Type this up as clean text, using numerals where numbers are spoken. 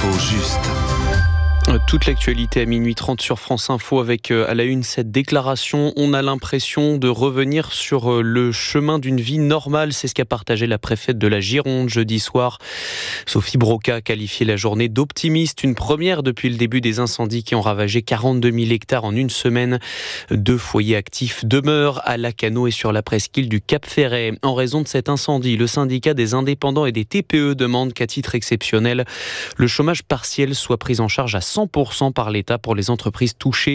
L'info juste. Toute l'actualité à minuit 30 sur France Info avec à la une cette déclaration. On a l'impression de revenir sur le chemin d'une vie normale. C'est ce qu'a partagé la préfète de la Gironde jeudi soir. Sophie Broca a qualifié la journée d'optimiste. Une première depuis le début des incendies qui ont ravagé 42 000 hectares en une semaine. 2 foyers actifs demeurent à Lacanau et sur la presqu'île du Cap-Ferret. En raison de cet incendie, le syndicat des indépendants et des TPE demande qu'à titre exceptionnel, le chômage partiel soit pris en charge à 100% par l'État pour les entreprises touchées.